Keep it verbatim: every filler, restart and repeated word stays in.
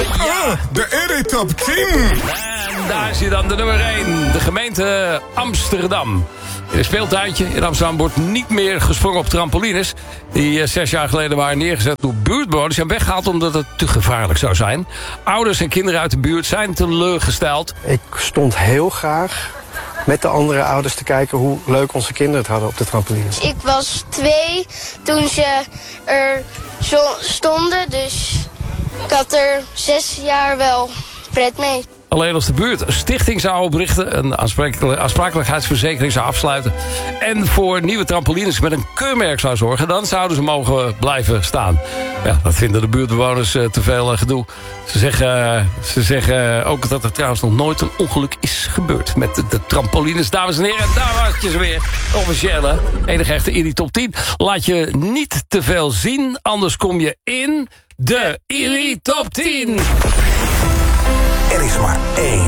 Ja. De Erie Top tien. En daar is hij dan, de nummer één. De gemeente Amsterdam. In een speeltuintje in Amsterdam wordt niet meer gesprongen op trampolines. Die uh, zes jaar geleden waren neergezet door buurtbewoners. En weggehaald omdat het te gevaarlijk zou zijn. Ouders en kinderen uit de buurt zijn teleurgesteld. Ik stond heel graag met de andere ouders te kijken hoe leuk onze kinderen het hadden op de trampolines. Ik was twee toen ze er zo stonden, dus ik had er zes jaar wel pret mee. Alleen als de buurt een stichting zou oprichten, een aansprakelijk- aansprakelijkheidsverzekering zou afsluiten en voor nieuwe trampolines met een keurmerk zou zorgen, dan zouden ze mogen blijven staan. Ja, dat vinden de buurtbewoners uh, te veel uh, gedoe. Ze zeggen, uh, ze zeggen ook dat er trouwens nog nooit een ongeluk is gebeurd met de, de trampolines. Dames en heren, daar was je ze weer. Officiële, enige echte Erie Top tien. Laat je niet te veel zien, anders kom je in de Erie Top tien.